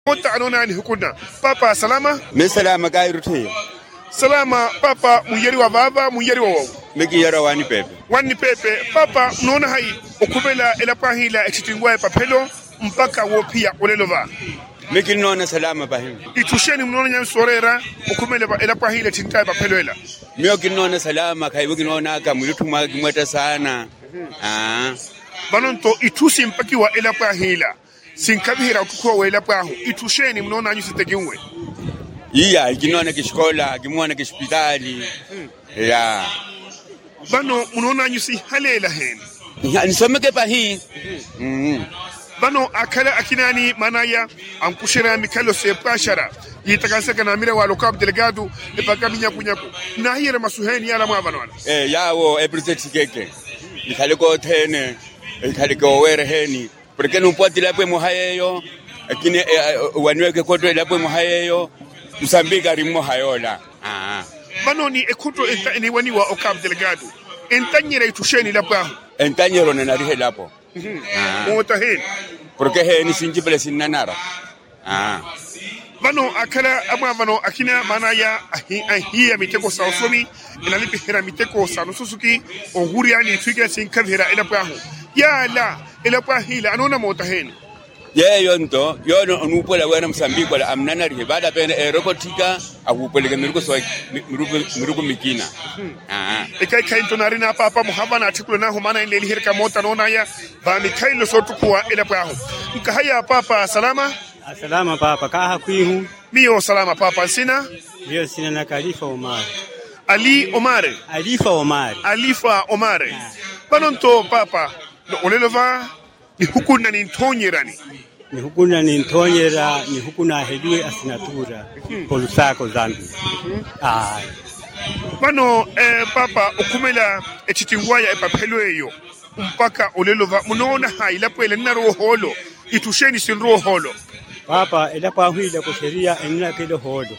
Mota anona ni hukuna. Papa salama? Me salama kairuthi. Salama papa muyeri wa baba muyeri wa wawu. Meki yara wani pepe. Wani pepe papa nona hai okubela elapahila echitingwa papelo mpaka wopia olelova. Meki nona salama bahim. Itusheni mnona nyam sorera okumele elapahila tintai papelo ela. Meki nona salama kai weki nona kamulutu mweta sana. Banonto itusi mpaki wa elapahila. Sinkabihira ukukua wa elapahu. Itusheni mnona nyusitegiwe. Iya, ikinona kishkola, kimwana kishpitali. Ya. Bano mnona nyusi halela hen. Nisomeke pa hii. Bano akala akinani manaya amkushira mikalo sepashara. Yitakaseka na mire wa lokab delegado epaka binyakunyaku. Na hira masuheni yala mwabanwana. Yawo ebrite keke. Nikaliko tene, nikaliko were heni. Porque no pode lá para morrer aqui né o que quando lá para morrer Mozambique arimo hayola Banoni ekuto ni wani wa okab delegado entanyera itusheni la pa entanyero na rihe lapo mota hen porque he ni sinjible sinanara bano akala ama bano akina manaya ahia miteko saosomi inalipi hera miteko sanususuki ohuriani figa sinkavira ila pa ya la ila pa hila anona mota hen yeyo nto yono onupola wena Mozambique wala amnana rihe bada pene rokotika akupeleka miruko mikina ekai kai tonarina papa muhabana artikulu na humana ile hirka mota nona ya ba mikailo sotukua ila pa nkahaya papa salama. Salama papa kaha kuihu. Mio salama papa sina. Mio sina na Khalifa Omar. Ali Omar. Alifa Omar. Alifa Omar. Banonto papa no olelova ni hukuna ni ntonyerani. Ni hukuna ni ntonyera ni hukuna hedwe asinatura polusako zambi. Bano papa okumela echitingwaya epapelo eyo mpaka olelova munaona haila pele naro holo itusheni sinro holo. Papa elapa huila ko sheria enna kele holo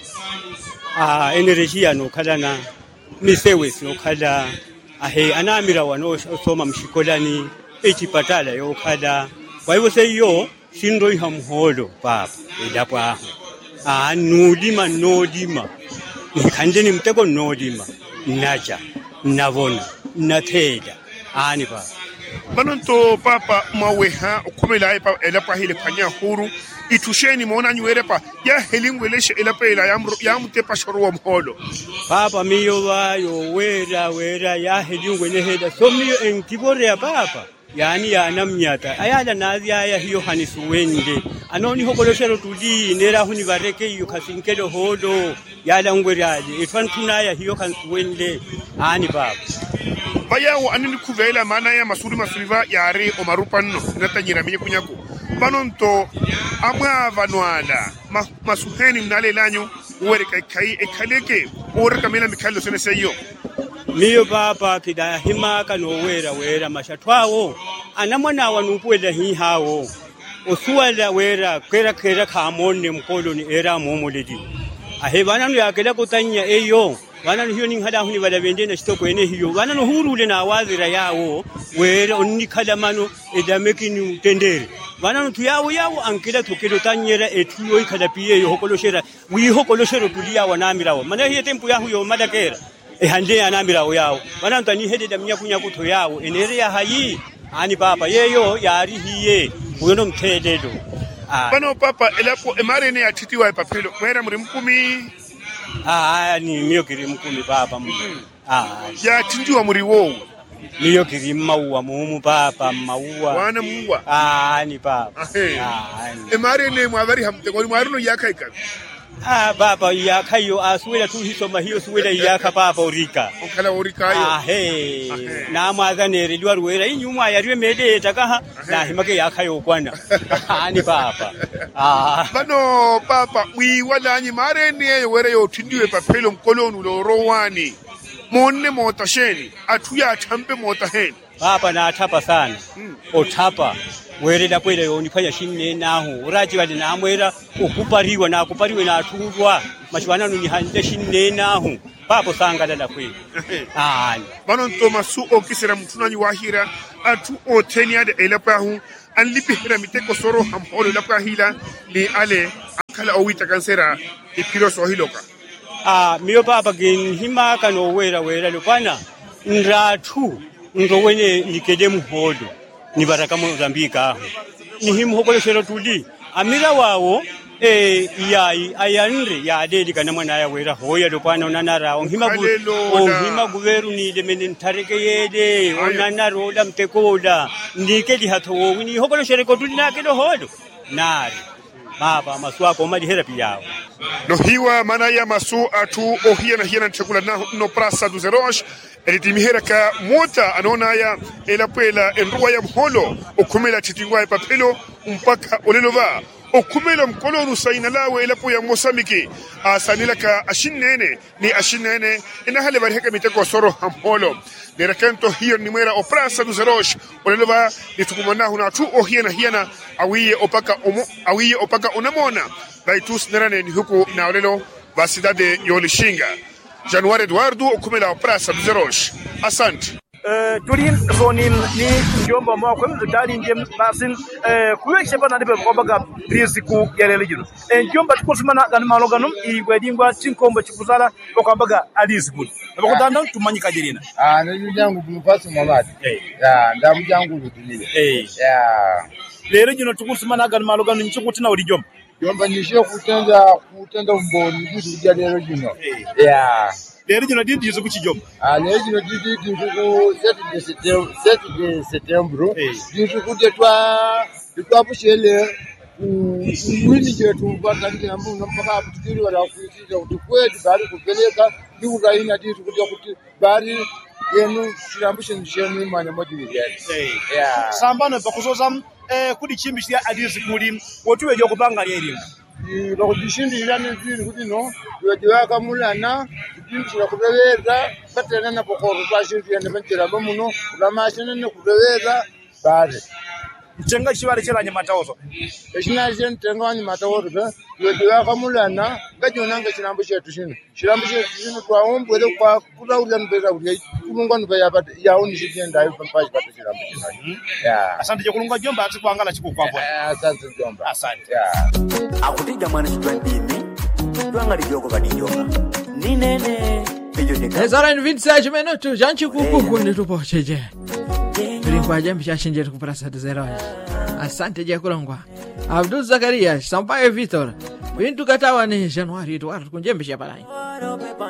energia no kala na misewe no kala ahe anamira wano soma mshikolani echipatala yo kala kwa hivyo seyo sinro ihamholo papa elapa nudima nodima nikandeni mtego nodima naja navona nathela ani papa Banonto papa maweha okumela elapa hile panya huru itusheni mona nywerepa ya helingweleshe elapa ila ya mtepa shoro mholo papa miyo wayo wera ya helingweleheda so miyo enkibore ya papa yani ya namnyata ayala nazia ya hiyo hanisuwende anoni hokoloshero tudi nera huni bareke hiyo kasinkelo holo yala ngweraje ifantunaya hiyo kansuwende ani papa bayawo anini kuvela mana ya masuriva yare omarupanno natanyira miye kunyako banonto amwa vanwala masuheni mnale lanyo uwere kai ekaleke ora kamela mikalo sene seyo miyo papa pida himaka no wera mashatwawo anamwana wanupuela hi hawo osuwala wera kera khamone mkoloni era momoledi ahebana no yakela kutanya eyo wana hiyo ni hada huni bala bendena stoko ene hiyo wana no hurule na wazira yawo wera onni kalamano edamekini tendere wana no tuyawo ankela tokelo tanyera etuyo ikala piye yo hokoloshera wi hokoloshero tulia wanamirawo mana hiyo tempu yahu yo madakera hande anamirawo yawo wana ntani hede damnya kunya kuto yawo enere ya hayi ani papa yeyo yari hiye uyono mtedelo bano papa elapo emare ne atitiwa epapelo mwera muri mkumi ni miyo kiri mkumi papa ya tindiwa muri wo miyo kiri maua mumu papa maua wana muwa ni papa emare ne mwavari hamtegoni mwaruno yakaika baba yakayo asuwela tu hisoma hiyo suwela yaka papa urika okala urika yo na mwazanere liwa ruwera inyuma yariwe mede takaha na himake yakayo kwana ni papa bano papa wi walanyi mare ne were yo tindiwe papelo mkolonu lo rowani monne mota sheni atuya tambe mota hen papa na atapa sana otapa were da kwela yo nifanya shinne naho uraji wale na amwera okupariwa na akupariwe na atulwa mashwana no ni hande shinne naho papo sangala la kwela banon to masu okisera mutunanyi wahira atu otenia de elapahu an libihira miteko soro ham holo lapka hila ni ale kala owita kansera ipiloso hiloka miyo papa gin hima kano wera lupana nratu ngowene nikede muhodo ni baraka Mozambika ni himu hokole shero tuli amira wawo yai ayanre ya adeli kana mwana ya wera hoya lupana onanara onhima guveru ni demenen tareke yede onanara oda mtekoda nikedi hato ni hokole shero tuli na kedo hodo nari baba maswako madihera piyawo no hiwa mana ya masu atu ohia chakula no prasa do zerosh elitimihera ka mota anona ya elapela enruwa ya mholo okumela chitingwa ya papelo mpaka olelova okumela mkolo rusaina lawe elapo ya Mozambiki asanila ka ashinene ni ashinene inahale bariheka miteko soro hamholo nerakanto hiyo ni mwera oprasa do zerosh olelova nitukumana huna tu ohia na awiye opaka onamona baitus nerane ni huku na olelo basidade yolishinga Januari Eduardo okumela oprasa do zerosh asante Turin zonin ni njomba mwa kwa mzutali njem basin kuwe kishepa na nipe mkobaga risiku ya lelijino njomba tukusimana gani maloganum iwedingwa chinkomba chikuzala wakambaga alisikuli nabakutanda tumanyika jirina nani jangu kumupasi mwamati ndamu jangu lutumile lelijino tukusimana gani maloganum nchikutina ulijomba jomba nishe kutenda umboni kuja lelijino lero jino didi yuzu kuchijomba lero jino didi ku 7 September yuzu kuje twa pushele wini jetu batandi ambu mpaka kutikiri wala kuitiza utukwedi bali kupeleka ndiuraina didi kuje kuti bali yenu shirambushe nisheni manya modi sambano pakuzozam kudi chimbishya adizi kuli wotuweje kupanga leli bakudishindi ilani ziri kuti no yodiwaka mulana kipindishira kureveza batena na pokoro bashiri yane bantera bamuno ulamashene ne kureveza bare mchenga chibare chela nyamataozo eshina jen tenga nyamataozo be yodiwaka mulana ngajona ngachirambo chetu shino twaombwele kwa kuraula mbeza uri kulungwa nba yabata yaoni shigenda yo pampaji bata chirambo chino asante kulungwa jomba atikwangala chikukwapwa asante jomba asante akutija mwana chitwandini twangali joko badinjoka ni nene Ezara 27 minutos janchi kuku nditupo cheje Tulingwa jambi chashinje tukuprasa zero asante je kulongwa Abdul Zakaria Sampaio Vitor Wintu katawa ni Januari Eduardo kunjembe chapalai